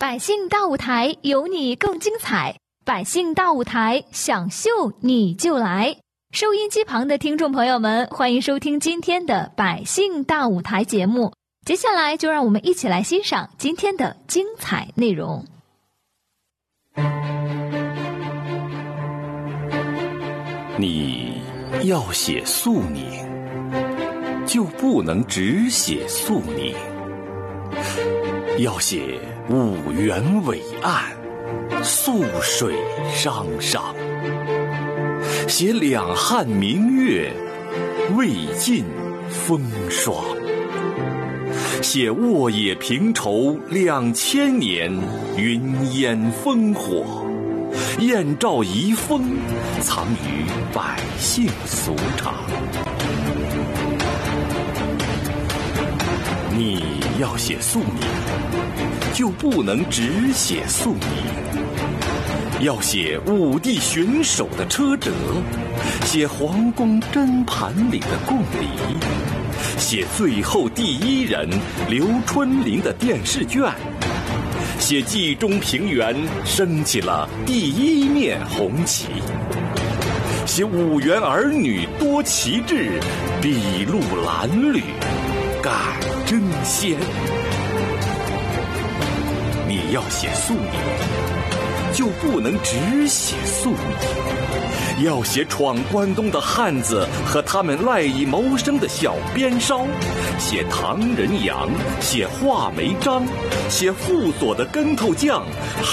百姓大舞台有你更精彩，百姓大舞台想秀你就来。收音机旁的听众朋友们，欢迎收听今天的百姓大舞台节目。接下来就让我们一起来欣赏今天的精彩内容。 你要写素宁，就不能只写素宁，要写五原伟岸，素水汤汤，写两汉明月，魏晋风霜，写沃野平畴2000年，云烟烽火，燕赵遗风，藏于百姓俗场。你要写素宁，就不能只写素宁，要写武帝巡守的车辙，写皇宫砧盘里的贡梨，写最后第一人刘春霖的电视卷，写冀中平原升起了第一面红旗，写五原儿女多奇志，筚路蓝缕敢争先。你要写素宁，就不能只写素宁，要写闯关东的汉子和他们赖以谋生的小边烧，写唐人杨，写画眉章，写辅佐的跟头匠，